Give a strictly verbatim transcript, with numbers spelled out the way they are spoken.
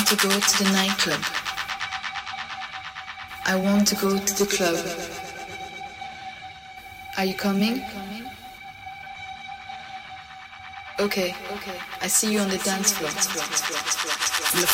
to go to the nightclub. I want to go to the club. Are you coming? Okay, I see you on the dance floor.